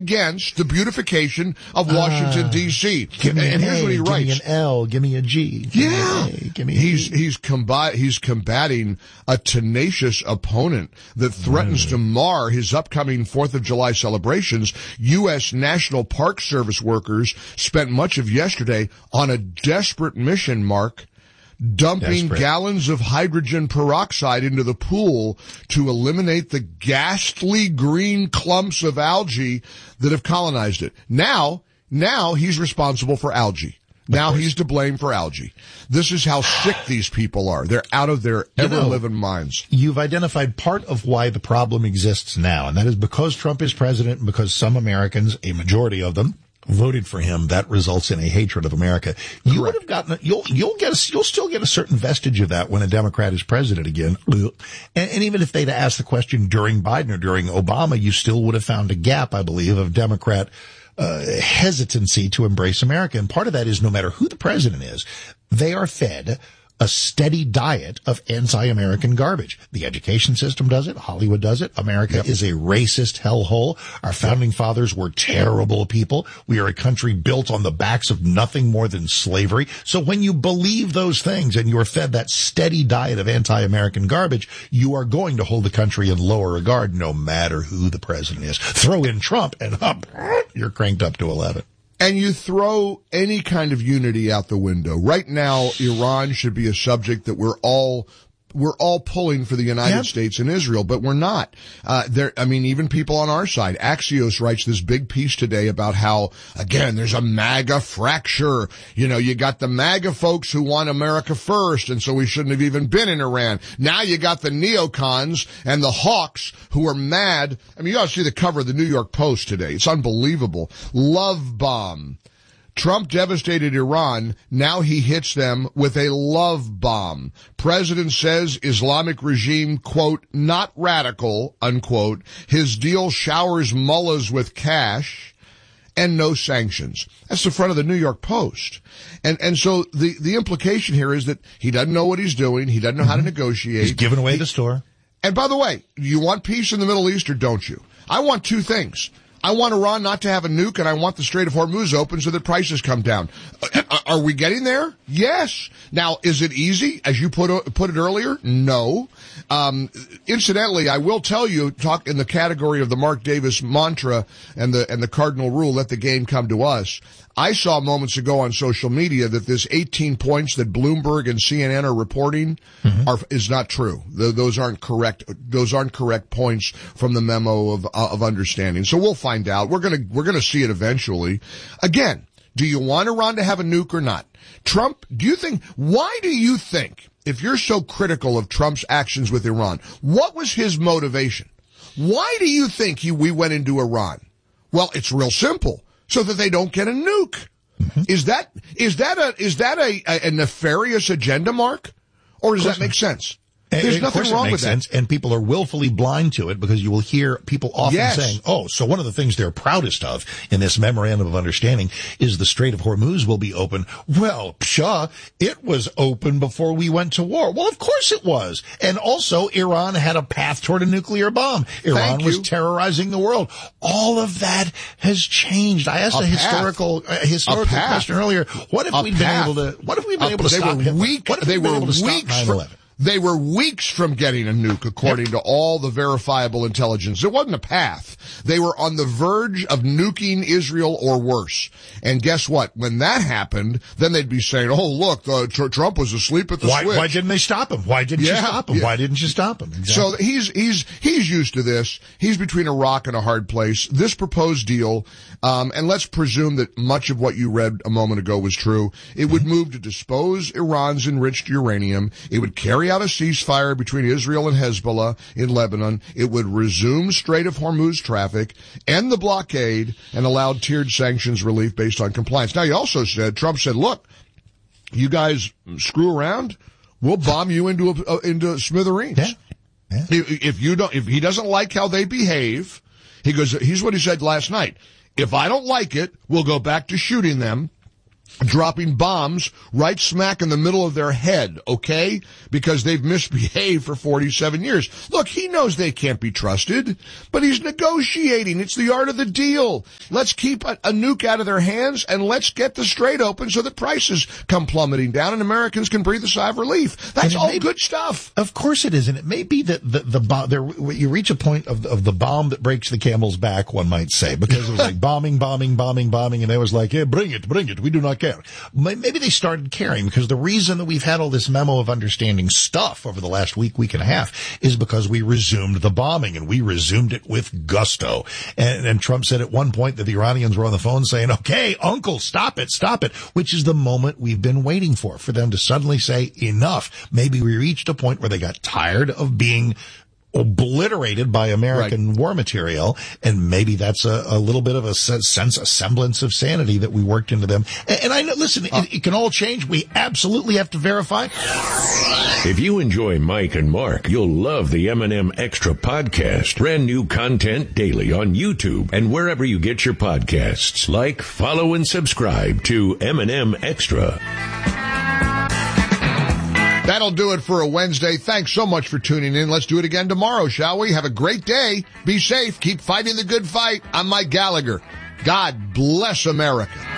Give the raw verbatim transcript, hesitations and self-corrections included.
against the beautification of Washington, uh, D C. Give me and an here's A, what he give writes. me an L, give me a G. Give yeah. Me an A, give me he's, an E. he's, combi- he's combating a tenacious opponent that threatens mm. to mar his upcoming fourth of July celebrations. U S National Park Service workers spent much of yesterday on a desperate mission, Mark, dumping Desperate. gallons of hydrogen peroxide into the pool to eliminate the ghastly green clumps of algae that have colonized it. Now, now he's responsible for algae. Now he's to blame for algae. This is how sick these people are. They're out of their ever-living minds. You've identified part of why the problem exists now, and that is because Trump is president and because some Americans, a majority of them, voted for him. That results in a hatred of America. You Correct. would have gotten, you'll, you'll get, a, you'll still get a certain vestige of that when a Democrat is president again. And, and even if they'd asked the question during Biden or during Obama, you still would have found a gap, I believe, of Democrat uh, hesitancy to embrace America. And part of that is no matter who the president is, they are fed a steady diet of anti-American garbage. The education system does it. Hollywood does it. America yep. is a racist hellhole. Our founding yep. fathers were terrible people. We are a country built on the backs of nothing more than slavery. So when you believe those things and you're fed that steady diet of anti-American garbage, you are going to hold the country in lower regard no matter who the president is. Throw in Trump and up, you're cranked up to eleven. And you throw any kind of unity out the window. Right now, Iran should be a subject that we're all we're all pulling for the United yep. States and Israel, but we're not. Uh, there, I mean, even people on our side. Axios writes this big piece today about how, again, there's a MAGA fracture. You know, you got the MAGA folks who want America first, and so we shouldn't have even been in Iran. Now you got the neocons and the hawks who are mad. I mean, you ought to see the cover of the New York Post today. It's unbelievable. Love bomb. Trump devastated Iran. Now he hits them with a love bomb. President says Islamic regime, quote, not radical, unquote. His deal showers mullahs with cash and no sanctions. That's the front of the New York Post. And, and so the, the implication here is that he doesn't know what he's doing. He doesn't know how to negotiate. He's giving away he, the store. And by the way, you want peace in the Middle East or don't you? I want two things. I want Iran not to have a nuke, and I want the Strait of Hormuz open so that prices come down. Are we getting there? Yes. Now, is it easy, as you put put it earlier? No. Um, incidentally, I will tell you, talk in the category of the Mark Davis mantra and the and the cardinal rule, let the game come to us. I saw moments ago on social media that this eighteen points that Bloomberg and C N N are reporting mm-hmm. are is not true. The, those aren't correct. Those aren't correct points from the memo of uh, of understanding. So we'll find out. We're gonna we're gonna see it eventually. Again, do you want Iran to have a nuke or not? Trump, do you think? Why do you think, if you're so critical of Trump's actions with Iran, what was his motivation? Why do you think he we went into Iran? Well, it's real simple. So that they don't get a nuke. Mm-hmm. Is that, is that a, is that a, a, a nefarious agenda, Mark? Or does that make sense? There's of nothing course wrong it makes with sense, that. and people are willfully blind to it because you will hear people often yes. saying, oh, so one of the things they're proudest of in this memorandum of understanding is the Strait of Hormuz will be open. Well, pshaw, it was open before we went to war. Well, of course it was. And also, Iran had a path toward a nuclear bomb. Iran was terrorizing the world. All of that has changed. I asked a, a historical a historical a question earlier. What if a we'd path. been able to, what if we'd been a, able to they stop were Hitler? weak, What if they we'd been were able to stop weeks nine from, eleven? They were weeks from getting a nuke, according yep. to all the verifiable intelligence. It wasn't a path. They were on the verge of nuking Israel or worse. And guess what? When that happened, then they'd be saying, oh, look, uh, tr- Trump was asleep at the why, switch. Why didn't they stop him? Why didn't yeah, you stop him? Yeah. Why didn't you stop him? Exactly. So he's, he's, he's used to this. He's between a rock and a hard place. This proposed deal, um, and let's presume that much of what you read a moment ago was true. It would move to dispose Iran's enriched uranium. It would carry out a ceasefire between Israel and Hezbollah in Lebanon. It would resume Strait of Hormuz traffic, end the blockade, and allow tiered sanctions relief based on compliance. Now, he also said, Trump said, look, you guys screw around, we'll bomb you into a, uh, into smithereens. Yeah. Yeah. If, if you don't, if he doesn't like how they behave, he goes, here's what he said last night. If I don't like it, we'll go back to shooting them. dropping bombs right smack in the middle of their head, okay? Because they've misbehaved for forty-seven years. Look, he knows they can't be trusted, but he's negotiating. It's the art of the deal. Let's keep a, a nuke out of their hands, and let's get the Strait open so that prices come plummeting down and Americans can breathe a sigh of relief. That's all good stuff. Of course it is, and it may be that the, the bomb, there, you reach a point of, of the bomb that breaks the camel's back, one might say, because it was like bombing, bombing, bombing, bombing, and they was like, yeah, bring it, bring it, we do not care. Maybe they started caring, because the reason that we've had all this memo of understanding stuff over the last week, week and a half is because we resumed the bombing, and we resumed it with gusto. And, and Trump said at one point that the Iranians were on the phone saying, okay, uncle, stop it, stop it, which is the moment we've been waiting for, for them to suddenly say enough. Maybe we reached a point where they got tired of being obliterated by American right. war material, and maybe that's a, a little bit of a sense, a semblance of sanity that we worked into them. And, and I know, listen, uh, it, it can all change. We absolutely have to verify. If you enjoy Mike and Mark, you'll love the M and M Extra podcast. Brand new content daily on YouTube and wherever you get your podcasts. Like, follow, and subscribe to M and M Extra. That'll do it for a Wednesday. Thanks so much for tuning in. Let's do it again tomorrow, shall we? Have a great day. Be safe. Keep fighting the good fight. I'm Mike Gallagher. God bless America.